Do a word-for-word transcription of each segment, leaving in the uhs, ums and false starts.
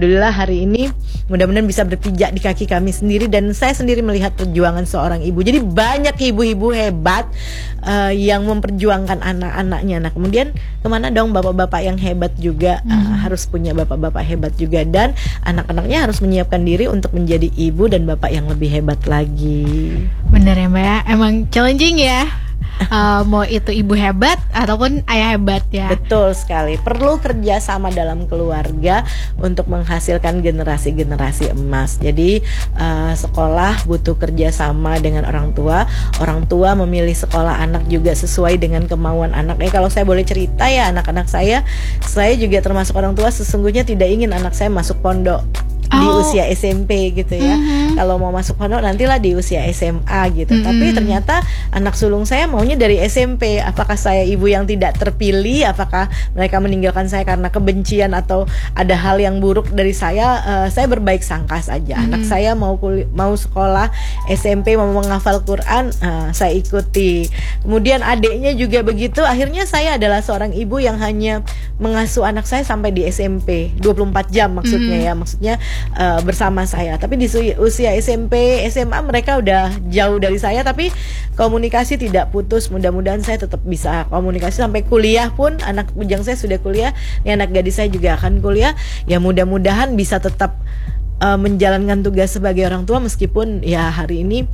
alhamdulillah hari ini mudah-mudahan bisa berpijak di kaki kami sendiri, dan saya sendiri melihat perjuangan seorang ibu. Jadi banyak ibu-ibu hebat uh, yang memperjuangkan anak-anaknya. Nah kemudian kemana dong bapak-bapak yang hebat juga? hmm. uh, harus punya bapak-bapak hebat juga, dan anak-anaknya harus menyiapkan diri untuk menjadi ibu dan bapak yang lebih hebat lagi. Bener ya Mbak ya, emang challenging ya. Uh, mau itu ibu hebat ataupun ayah hebat ya. Betul sekali. Perlu kerjasama dalam keluarga untuk menghasilkan generasi-generasi emas. Jadi uh, sekolah butuh kerjasama dengan orang tua. Orang tua memilih sekolah anak juga sesuai dengan kemauan anaknya. Kalau saya boleh cerita ya, anak-anak saya, saya juga termasuk orang tua sesungguhnya tidak ingin anak saya masuk pondok di oh. usia S M P gitu ya. Mm-hmm. Kalau mau masuk pondok nantilah di usia S M A gitu. Mm-hmm. Tapi ternyata anak sulung saya maunya dari S M P. Apakah saya ibu yang tidak terpilih? Apakah mereka meninggalkan saya karena kebencian atau ada hal yang buruk dari saya? Uh, saya berbaik sangka saja. Mm-hmm. Anak saya mau kul- mau sekolah S M P, mau menghafal Quran, uh, saya ikuti. Kemudian adiknya juga begitu. Akhirnya saya adalah seorang ibu yang hanya mengasuh anak saya sampai di S M P dua puluh empat jam maksudnya. Mm-hmm. ya. Maksudnya Uh, bersama saya. Tapi di usia S M P, S M A mereka udah jauh dari saya, tapi komunikasi tidak putus. Mudah-mudahan saya tetap bisa komunikasi sampai kuliah pun. Anak bujang saya sudah kuliah, ini anak gadis saya juga akan kuliah. Ya mudah-mudahan bisa tetap uh, menjalankan tugas sebagai orang tua meskipun ya hari ini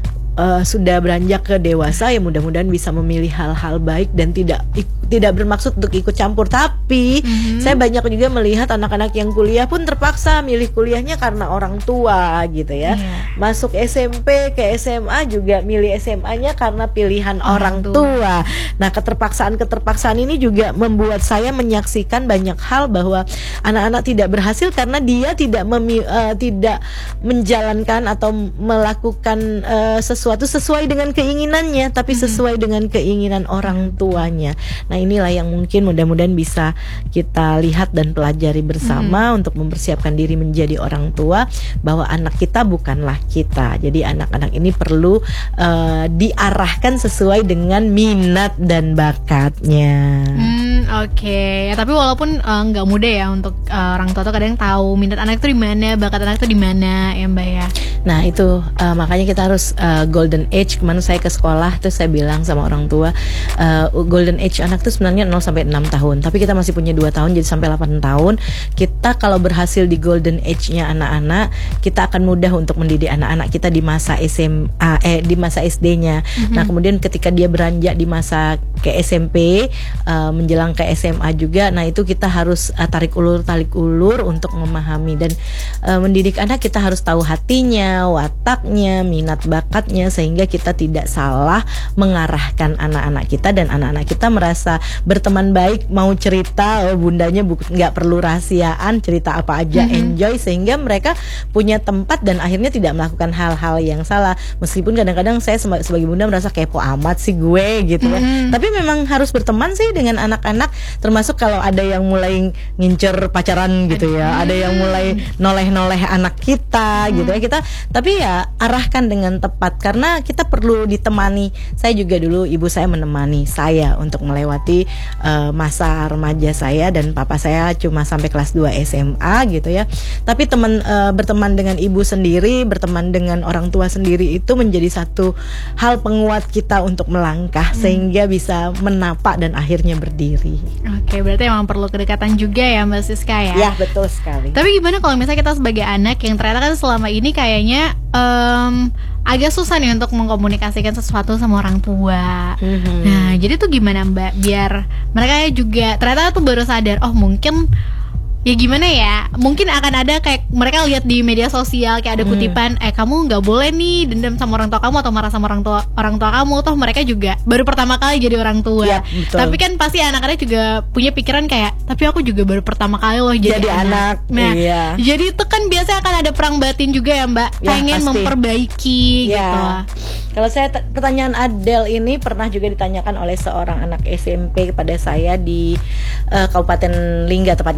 Uh, sudah beranjak ke dewasa. Ya mudah-mudahan bisa memilih hal-hal baik dan tidak tidak bermaksud untuk ikut campur. Tapi mm-hmm. saya banyak juga melihat anak-anak yang kuliah pun terpaksa milih kuliahnya karena orang tua gitu ya. Yeah. Masuk S M P ke S M A juga milih S M A-nya karena pilihan orang, orang tua. tua. Nah keterpaksaan-keterpaksaan ini juga membuat saya menyaksikan banyak hal bahwa anak-anak tidak berhasil karena dia tidak memi- uh, tidak menjalankan atau melakukan uh, sesuatu sesuatu sesuai dengan keinginannya, tapi sesuai dengan keinginan orang tuanya. Nah inilah yang mungkin mudah-mudahan bisa kita lihat dan pelajari bersama hmm. untuk mempersiapkan diri menjadi orang tua, bahwa anak kita bukanlah kita. Jadi anak-anak ini perlu uh, diarahkan sesuai dengan minat dan bakatnya. Hmm, Oke, okay. ya, tapi walaupun nggak uh, mudah ya untuk uh, orang tua tuh kadang tahu minat anak itu di mana, bakat anak itu di mana ya Mbak ya. Nah itu uh, makanya kita harus uh, golden age. Kemarin saya ke sekolah terus saya bilang sama orang tua, uh, golden age anak tuh sebenarnya nol sampai enam tahun, tapi kita masih punya dua tahun jadi sampai delapan tahun. Kita kalau berhasil di golden age-nya anak-anak, kita akan mudah untuk mendidik anak-anak kita di masa S M A eh di masa S D-nya. Mm-hmm. Nah, kemudian ketika dia beranjak di masa ke S M P, uh, menjelang ke S M A juga, nah itu kita harus uh, tarik ulur tarik ulur untuk memahami dan uh, mendidik anak. Kita harus tahu hatinya, wataknya, minat bakatnya, sehingga kita tidak salah mengarahkan anak-anak kita dan anak-anak kita merasa berteman baik, mau cerita, oh, bundanya nggak perlu rahasiaan, cerita apa aja, mm-hmm. enjoy, sehingga mereka punya tempat dan akhirnya tidak melakukan hal-hal yang salah. Meskipun kadang-kadang saya sebagai bunda merasa kepo amat sih gue gitu ya, mm-hmm. tapi memang harus berteman sih dengan anak-anak, termasuk kalau ada yang mulai ngincer pacaran gitu ya, ada yang mulai noleh-noleh anak kita, mm-hmm. gitu ya, kita tapi ya arahkan dengan tepat karena kita perlu ditemani. Saya juga dulu ibu saya menemani saya untuk melewati uh, masa remaja saya, dan papa saya cuma sampai kelas dua S M A gitu ya. Tapi teman uh, berteman dengan ibu sendiri, berteman dengan orang tua sendiri itu menjadi satu hal penguat kita untuk melangkah, hmm. sehingga bisa menapak dan akhirnya berdiri. Oke, berarti emang perlu kedekatan juga ya Mbak Siska ya. Ya, betul sekali. Tapi gimana kalau misalnya kita sebagai anak yang ternyata kan selama ini kayaknya um, agak susah nih untuk mengkomunikasikan sesuatu sama orang tua. Mm-hmm. Nah, jadi tuh gimana Mbak biar mereka juga ternyata tuh baru sadar, oh mungkin ya gimana ya, mungkin akan ada kayak mereka lihat di media sosial kayak ada kutipan, hmm. eh kamu nggak boleh nih dendam sama orang tua kamu atau marah sama orang tua orang tua kamu, toh mereka juga baru pertama kali jadi orang tua. Ya, tapi kan pasti anak-anak juga punya pikiran kayak, tapi aku juga baru pertama kali loh jadi, jadi anak. anak. Nah, iya. jadi itu kan biasanya akan ada perang batin juga ya Mbak, ya, pengen pasti memperbaiki ya. Gitu. Kalau saya t- pertanyaan Adele ini pernah juga ditanyakan oleh seorang anak S M P kepada saya di uh, Kabupaten Lingga, tepatnya di Dabo.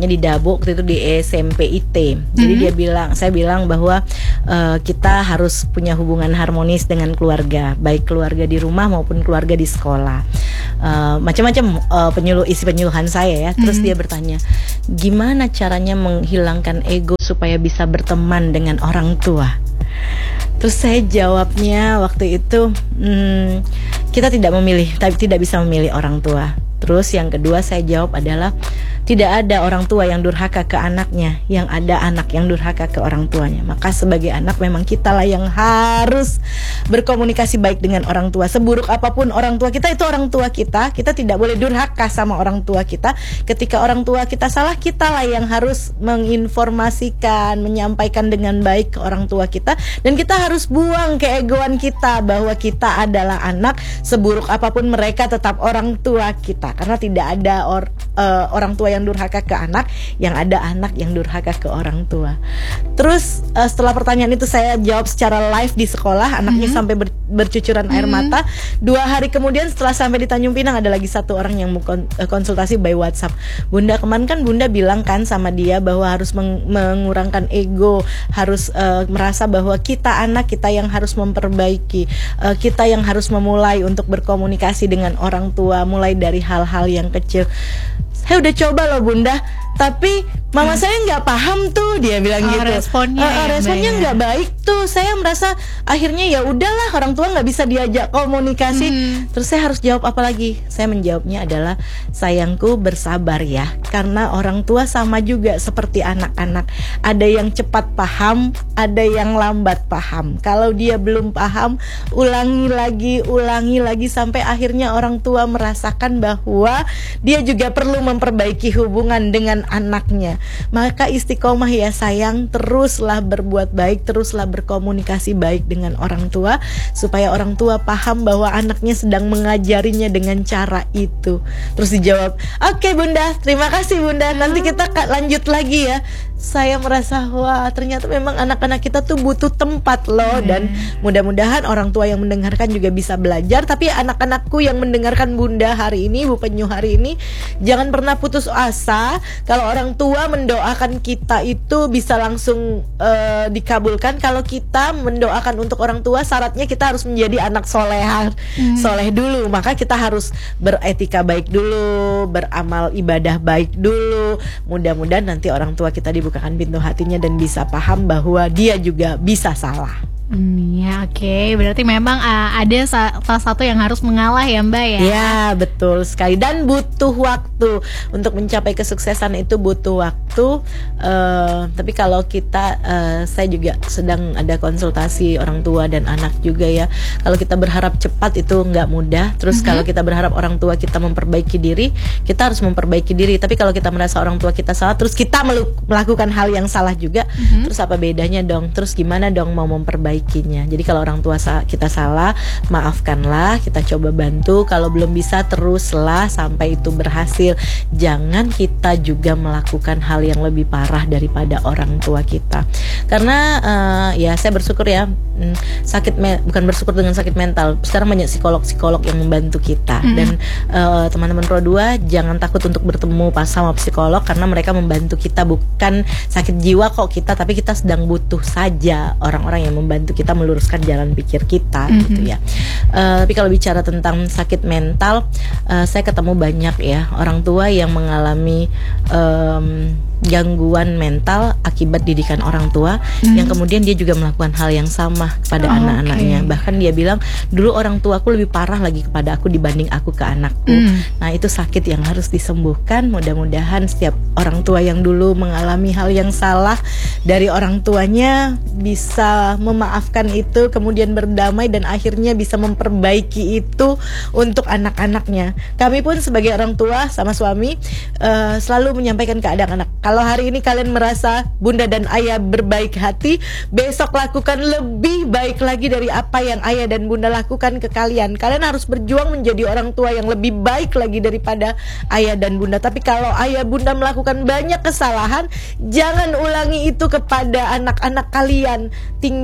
Bu waktu itu di S M P I T. Jadi Mhm. dia bilang, saya bilang bahwa uh, kita harus punya hubungan harmonis dengan keluarga, baik keluarga di rumah maupun keluarga di sekolah. Uh, macam-macam uh, penyuluh isi penyuluhan saya ya. Terus Mhm. dia bertanya, gimana caranya menghilangkan ego supaya bisa berteman dengan orang tua? Terus saya jawabnya waktu itu, hmm, kita tidak memilih, tapi tidak bisa memilih orang tua. Terus yang kedua saya jawab adalah, tidak ada orang tua yang durhaka ke anaknya, yang ada anak yang durhaka ke orang tuanya. Maka sebagai anak memang kitalah yang harus berkomunikasi baik dengan orang tua. Seburuk apapun orang tua kita, itu orang tua kita. Kita tidak boleh durhaka sama orang tua kita. Ketika orang tua kita salah, kitalah yang harus menginformasikan, menyampaikan dengan baik ke orang tua kita. Dan kita harus buang keegoan kita bahwa kita adalah anak. Seburuk apapun mereka tetap orang tua kita. Karena tidak ada or, uh, orang tua yang durhaka ke anak, yang ada anak yang durhaka ke orang tua. Terus uh, setelah pertanyaan itu saya jawab secara live di sekolah, anaknya mm-hmm. sampai ber, bercucuran mm-hmm. air mata. Dua hari kemudian setelah sampai di Tanjung Pinang, ada lagi satu orang yang mau kon, uh, konsultasi by WhatsApp. Bunda, kemarin kan Bunda bilang kan sama dia bahwa harus meng, mengurangkan ego, harus uh, merasa bahwa kita anak, kita yang harus memperbaiki, uh, kita yang harus memulai untuk berkomunikasi dengan orang tua, mulai dari hal-hal yang kecil. Saya udah coba loh Bunda, tapi mama hmm. saya nggak paham tuh, dia bilang oh, gitu. Responnya, uh, uh, responnya nggak baik tuh. Saya merasa akhirnya ya udahlah, orang tua nggak bisa diajak komunikasi. Hmm. Terus saya harus jawab apa lagi? Saya menjawabnya adalah, sayangku bersabar ya, karena orang tua sama juga seperti anak-anak. Ada yang cepat paham, ada yang lambat paham. Kalau dia belum paham, ulangi lagi, ulangi lagi sampai akhirnya orang tua merasakan bahwa dia juga perlu memperbaiki hubungan dengan anaknya. Maka istiqomah ya sayang, teruslah berbuat baik, teruslah berkomunikasi baik dengan orang tua, supaya orang tua paham bahwa anaknya sedang mengajarinya dengan cara itu. Terus dijawab, oke okay, Bunda, terima kasih Bunda, nanti kita lanjut lagi ya. Saya merasa, wah ternyata memang anak-anak kita tuh butuh tempat loh. Dan mudah-mudahan orang tua yang mendengarkan juga bisa belajar. Tapi anak-anakku yang mendengarkan Bunda hari ini, Bu Penyu hari ini, jangan pernah putus asa. Kalau orang tua mendoakan kita itu bisa langsung uh, dikabulkan. Kalau kita mendoakan untuk orang tua, syaratnya kita harus menjadi anak soleh, hmm. soleh dulu. Maka kita harus beretika baik dulu, beramal ibadah baik dulu. Mudah-mudahan nanti orang tua kita dibuka bukakan pintu hatinya dan bisa paham bahwa dia juga bisa salah. Hmm, ya oke, okay. Berarti memang uh, ada salah satu yang harus mengalah ya Mbak ya. Ya betul sekali, dan butuh waktu untuk mencapai kesuksesan itu butuh waktu. Uh, tapi kalau kita, uh, saya juga sedang ada konsultasi orang tua dan anak juga ya. Kalau kita berharap cepat itu nggak mudah. Terus mm-hmm. kalau kita berharap orang tua kita memperbaiki diri, kita harus memperbaiki diri. Tapi kalau kita merasa orang tua kita salah, terus kita melakukan hal yang salah juga, mm-hmm. terus apa bedanya dong? Terus gimana dong mau memperbaiki? Jadi kalau orang tua kita salah, maafkanlah, kita coba bantu. Kalau belum bisa, teruslah sampai itu berhasil. Jangan kita juga melakukan hal yang lebih parah daripada orang tua kita. Karena uh, ya saya bersyukur ya, sakit me- bukan bersyukur dengan sakit mental. Sekarang banyak psikolog-psikolog yang membantu kita. Mm-hmm. Dan uh, teman-teman Pro dua jangan takut untuk bertemu pas sama psikolog, karena mereka membantu kita. Bukan sakit jiwa kok kita, tapi kita sedang butuh saja orang-orang yang membantu kita meluruskan jalan pikir kita, mm-hmm. gitu ya. Uh, tapi kalau bicara tentang sakit mental, uh, saya ketemu banyak ya orang tua yang mengalami um, gangguan mental akibat didikan orang tua, mm-hmm. yang kemudian dia juga melakukan hal yang sama kepada oh, anak-anaknya. Okay. Bahkan dia bilang, dulu orang tuaku lebih parah lagi kepada aku dibanding aku ke anakku. Mm. Nah itu sakit yang harus disembuhkan. Mudah-mudahan setiap orang tua yang dulu mengalami hal yang salah dari orang tuanya bisa memaafkan itu, kemudian berdamai dan akhirnya bisa memperbaiki itu untuk anak-anaknya. Kami pun sebagai orang tua sama suami uh, selalu menyampaikan ke anak-anak, kalau hari ini kalian merasa bunda dan ayah berbaik hati, besok lakukan lebih baik lagi dari apa yang ayah dan bunda lakukan ke kalian. Kalian harus berjuang menjadi orang tua yang lebih baik lagi daripada ayah dan bunda. Tapi kalau ayah bunda melakukan banyak kesalahan, jangan ulangi itu kepada anak-anak kalian. Tinggalkan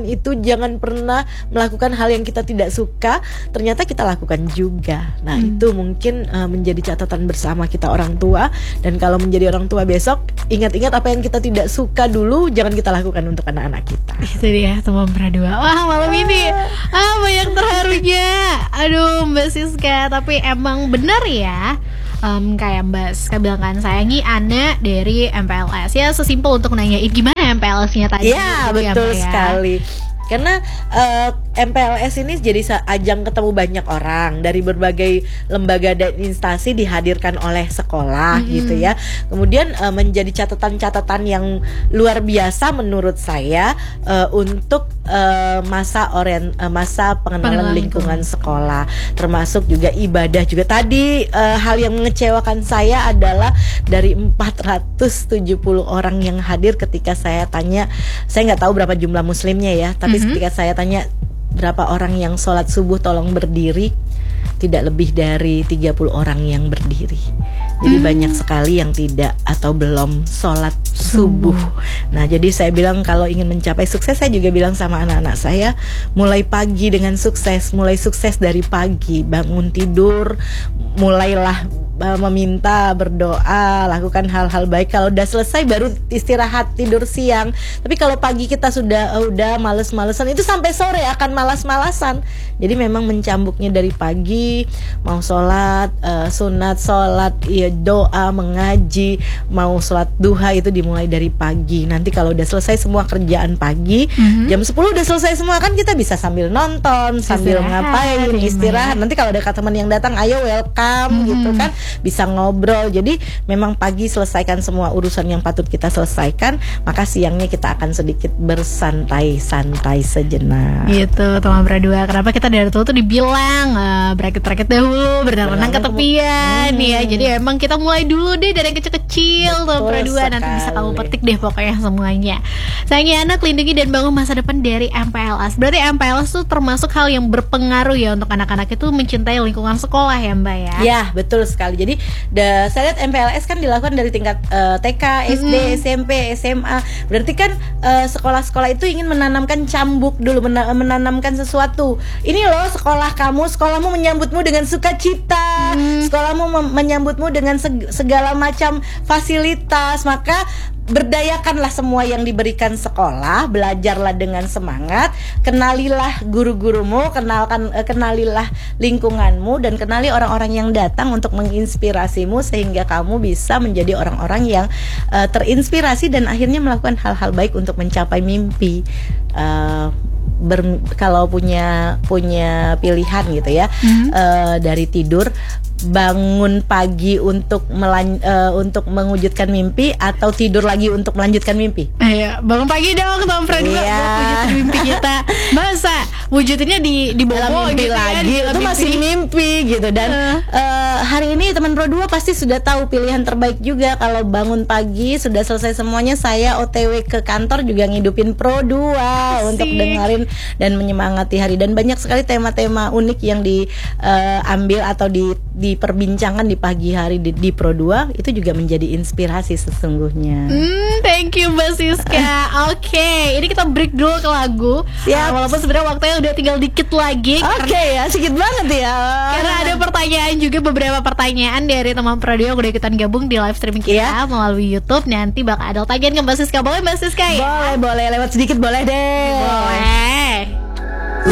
lakukan itu, jangan pernah melakukan hal yang kita tidak suka, ternyata kita lakukan juga. Nah hmm. itu mungkin uh, menjadi catatan bersama kita orang tua. Dan kalau menjadi orang tua besok, ingat-ingat apa yang kita tidak suka dulu, jangan kita lakukan untuk anak-anak kita. Itu dia teman berdua. Wah malam ini ah banyak terharunya. Aduh Mbak Siska, tapi emang benar ya, um, kayak Mbak Siska bilang kan, sayangi Ana dari M P L S. Ya sesimpel untuk nanyain gimana M P L S-nya tadi. Ya gitu, betul ya, sekali. Karena uh, M P L S ini jadi ajang ketemu banyak orang dari berbagai lembaga dan instansi, dihadirkan oleh sekolah mm-hmm. gitu ya. Kemudian uh, menjadi catatan-catatan yang luar biasa menurut saya uh, untuk uh, masa orient uh, masa pengenalan, pengenalan lingkungan itu. Sekolah, termasuk juga ibadah juga. Tadi uh, hal yang mengecewakan saya adalah dari empat ratus tujuh puluh orang yang hadir ketika saya tanya, saya nggak tahu berapa jumlah muslimnya ya, tapi mm-hmm. ketika saya tanya berapa orang yang sholat subuh tolong berdiri, tidak lebih dari tiga puluh orang yang berdiri. Jadi hmm. banyak sekali yang tidak atau belum sholat subuh. Nah jadi saya bilang kalau ingin mencapai sukses, saya juga bilang sama anak-anak saya, mulai pagi dengan sukses, mulai sukses dari pagi, bangun tidur, mulailah meminta, berdoa, lakukan hal-hal baik. Kalau udah selesai baru istirahat, tidur siang. Tapi kalau pagi kita sudah uh, udah males-malesan, itu sampai sore akan malas-malasan. Jadi memang mencambuknya dari pagi, mau sholat, uh, sunat sholat, ya doa, mengaji, mau sholat duha itu dimulai dari pagi. Nanti kalau udah selesai semua kerjaan pagi, mm-hmm. jam sepuluh udah selesai semua, kan kita bisa sambil nonton, sambil istirahat, ngapain, istirahat. Nanti kalau ada teman yang datang, ayo welcome mm-hmm. gitu kan, bisa ngobrol. Jadi memang pagi selesaikan semua urusan yang patut kita selesaikan, maka siangnya kita akan sedikit bersantai-santai sejenak. Gitu teman berdua. Kenapa kita dari dulu tuh dibilang uh, berakit-rakit dahulu, berenang-renang ke tepian hmm. ya. Jadi emang kita mulai dulu deh dari yang kecil-kecil teman berdua. Nanti bisa kamu petik deh pokoknya semuanya. Sayangi anak, lindungi dan bangun masa depan dari M P L S. Berarti M P L S tuh termasuk hal yang berpengaruh ya untuk anak-anak itu mencintai lingkungan sekolah ya Mbak ya. Ya betul sekali. Jadi da, saya lihat M P L S kan dilakukan dari tingkat uh, T K, S D, mm-hmm. S M P, S M A. Berarti kan uh, sekolah-sekolah itu ingin menanamkan cambuk dulu, mena- menanamkan sesuatu. Ini loh sekolah kamu, sekolahmu menyambutmu dengan sukacita, mm. sekolahmu mem- menyambutmu dengan seg- segala macam fasilitas. Maka berdayakanlah semua yang diberikan sekolah, belajarlah dengan semangat, kenalilah guru-gurumu, kenalkan eh, kenalilah lingkunganmu, dan kenali orang-orang yang datang untuk menginspirasimu sehingga kamu bisa menjadi orang-orang yang eh, terinspirasi dan akhirnya melakukan hal-hal baik untuk mencapai mimpi. Uh, ber, kalau punya punya pilihan gitu ya, mm-hmm. uh, dari tidur, bangun pagi untuk melan, uh, untuk mewujudkan mimpi, atau tidur lagi untuk melanjutkan mimpi? Iya, bangun pagi dong Tom Fred, iya. Wujudin mimpi kita. Masa wujudinnya di di bawah mimpi gitu lagi, kan? Itu mimpi. Masih mimpi gitu. Dan uh. Uh, hari ini teman Pro dua pasti sudah tahu pilihan terbaik juga. Kalau bangun pagi sudah selesai semuanya, saya O T W ke kantor juga ngidupin Pro dua untuk dengerin dan menyemangati hari. Dan banyak sekali tema-tema unik yang diambil uh, atau di diperbincangkan di pagi hari di, di Pro dua. Itu juga menjadi inspirasi sesungguhnya. Hmm, thank you Mbak Siska. Oke, okay, ini kita break dulu ke lagu. Siap. Uh, walaupun sebenarnya waktunya udah tinggal dikit lagi. Oke okay, ya, sedikit banget ya. Karena ada pertanyaan juga, beberapa pertanyaan dari teman Pro dua yang udah ikutan gabung di live streaming kita yeah. melalui YouTube. Nanti bakal ada tagihan ke Mbak Siska. Boleh Mbak Siska ya? Boleh, boleh lewat sedikit boleh deh. Boleh.